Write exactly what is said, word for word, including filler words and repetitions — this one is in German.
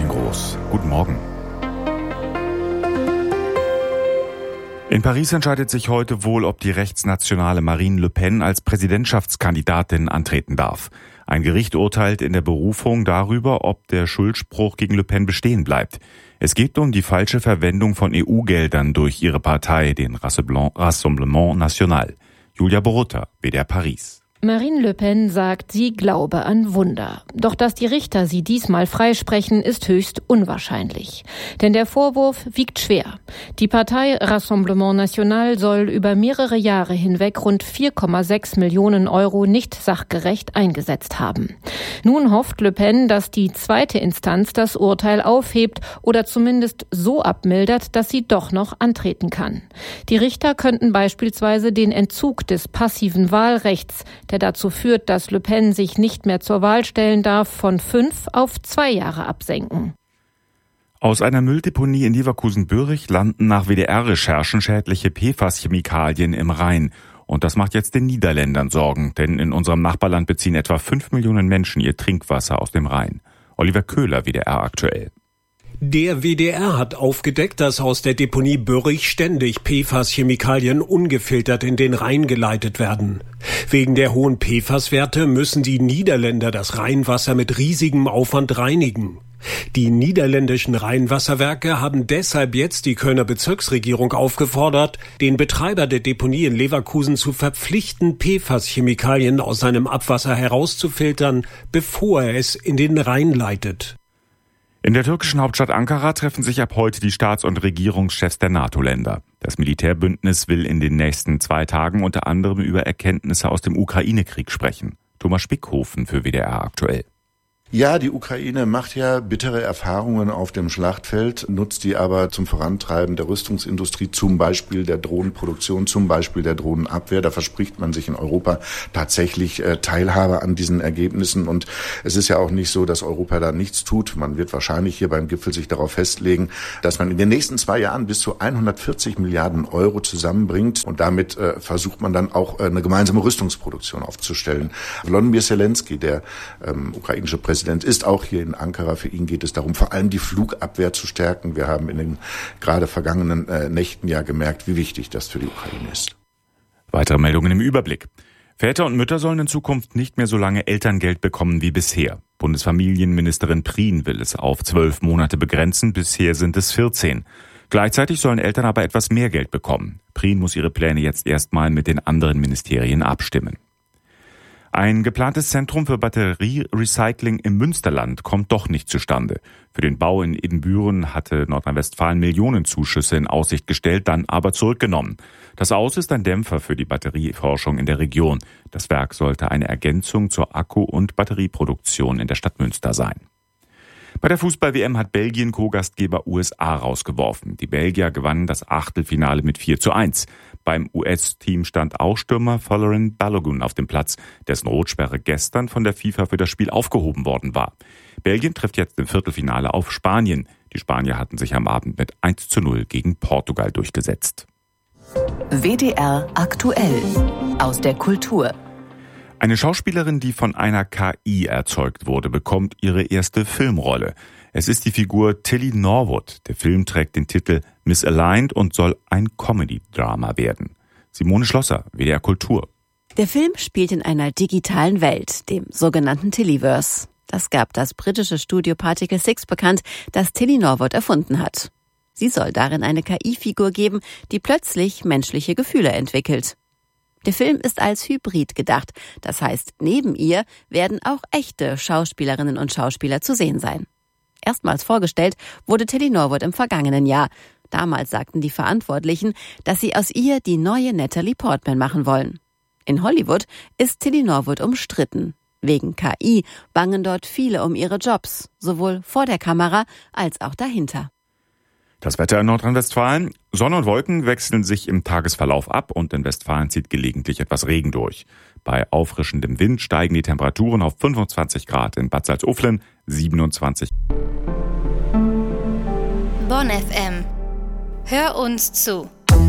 Martin Groß. Guten Morgen. In Paris entscheidet sich heute wohl, ob die rechtsnationale Marine Le Pen als Präsidentschaftskandidatin antreten darf. Ein Gericht urteilt in der Berufung darüber, ob der Schuldspruch gegen Le Pen bestehen bleibt. Es geht um die falsche Verwendung von E U-Geldern durch ihre Partei, den Rassemblement National. Julia Borutta, W D R Paris. Marine Le Pen sagt, sie glaube an Wunder. Doch dass die Richter sie diesmal freisprechen, ist höchst unwahrscheinlich. Denn der Vorwurf wiegt schwer. Die Partei Rassemblement National soll über mehrere Jahre hinweg rund vier Komma sechs Millionen Euro nicht sachgerecht eingesetzt haben. Nun hofft Le Pen, dass die zweite Instanz das Urteil aufhebt oder zumindest so abmildert, dass sie doch noch antreten kann. Die Richter könnten beispielsweise den Entzug des passiven Wahlrechts, der dazu führt, dass Le Pen sich nicht mehr zur Wahl stellen darf, von fünf auf zwei Jahre absenken. Aus einer Mülldeponie in Leverkusen-Börich landen nach W D R-Recherchen schädliche P F A S-Chemikalien im Rhein. Und das macht jetzt den Niederländern Sorgen, denn in unserem Nachbarland beziehen etwa fünf Millionen Menschen ihr Trinkwasser aus dem Rhein. Oliver Köhler, W D R aktuell. Der W D R hat aufgedeckt, dass aus der Deponie Börich ständig P F A S-Chemikalien ungefiltert in den Rhein geleitet werden. Wegen der hohen P F A S-Werte müssen die Niederländer das Rheinwasser mit riesigem Aufwand reinigen. Die niederländischen Rheinwasserwerke haben deshalb jetzt die Kölner Bezirksregierung aufgefordert, den Betreiber der Deponie in Leverkusen zu verpflichten, P F A S-Chemikalien aus seinem Abwasser herauszufiltern, bevor er es in den Rhein leitet. In der türkischen Hauptstadt Ankara treffen sich ab heute die Staats- und Regierungschefs der NATO-Länder. Das Militärbündnis will in den nächsten zwei Tagen unter anderem über Erkenntnisse aus dem Ukraine-Krieg sprechen. Thomas Spickhofen für W D R aktuell. Ja, die Ukraine macht ja bittere Erfahrungen auf dem Schlachtfeld, nutzt die aber zum Vorantreiben der Rüstungsindustrie, zum Beispiel der Drohnenproduktion, zum Beispiel der Drohnenabwehr. Da verspricht man sich in Europa tatsächlich äh, Teilhabe an diesen Ergebnissen. Und es ist ja auch nicht so, dass Europa da nichts tut. Man wird wahrscheinlich hier beim Gipfel sich darauf festlegen, dass man in den nächsten zwei Jahren bis zu hundertvierzig Milliarden Euro zusammenbringt. Und damit äh, versucht man dann auch äh, eine gemeinsame Rüstungsproduktion aufzustellen. Volodymyr Zelensky, der ähm, ukrainische Präsident, ist auch hier in Ankara. Für ihn geht es darum, vor allem die Flugabwehr zu stärken. Wir haben in den gerade vergangenen äh, Nächten ja gemerkt, wie wichtig das für die Ukraine ist. Weitere Meldungen im Überblick. Väter und Mütter sollen in Zukunft nicht mehr so lange Elterngeld bekommen wie bisher. Bundesfamilienministerin Prien will es auf zwölf Monate begrenzen. Bisher sind es vierzehn. Gleichzeitig sollen Eltern aber etwas mehr Geld bekommen. Prien muss ihre Pläne jetzt erstmal mit den anderen Ministerien abstimmen. Ein geplantes Zentrum für Batterierecycling im Münsterland kommt doch nicht zustande. Für den Bau in Ibbenbüren hatte Nordrhein-Westfalen Millionenzuschüsse in Aussicht gestellt, dann aber zurückgenommen. Das Aus ist ein Dämpfer für die Batterieforschung in der Region. Das Werk sollte eine Ergänzung zur Akku- und Batterieproduktion in der Stadt Münster sein. Bei der Fußball-W M hat Belgien Co-Gastgeber U S A rausgeworfen. Die Belgier gewannen das Achtelfinale mit vier zu eins. Beim U S-Team stand auch Stürmer Folarin Balogun auf dem Platz, dessen Rotsperre gestern von der FIFA für das Spiel aufgehoben worden war. Belgien trifft jetzt im Viertelfinale auf Spanien. Die Spanier hatten sich am Abend mit eins zu null gegen Portugal durchgesetzt. W D R aktuell aus der Kultur. Eine Schauspielerin, die von einer K I erzeugt wurde, bekommt ihre erste Filmrolle. Es ist die Figur Tilly Norwood. Der Film trägt den Titel Misaligned und soll ein Comedy-Drama werden. Simone Schlosser, W D R Kultur. Der Film spielt in einer digitalen Welt, dem sogenannten Tillyverse. Das gab das britische Studio Particle Six bekannt, das Tilly Norwood erfunden hat. Sie soll darin eine K I-Figur geben, die plötzlich menschliche Gefühle entwickelt. Der Film ist als Hybrid gedacht. Das heißt, neben ihr werden auch echte Schauspielerinnen und Schauspieler zu sehen sein. Erstmals vorgestellt wurde Tilly Norwood im vergangenen Jahr. Damals sagten die Verantwortlichen, dass sie aus ihr die neue Natalie Portman machen wollen. In Hollywood ist Tilly Norwood umstritten. Wegen K I bangen dort viele um ihre Jobs, sowohl vor der Kamera als auch dahinter. Das Wetter in Nordrhein-Westfalen. Sonne und Wolken wechseln sich im Tagesverlauf ab und in Westfalen zieht gelegentlich etwas Regen durch. Bei auffrischendem Wind steigen die Temperaturen auf fünfundzwanzig Grad, in Bad Salzuflen siebenundzwanzig. Bonn F M. Hör uns zu.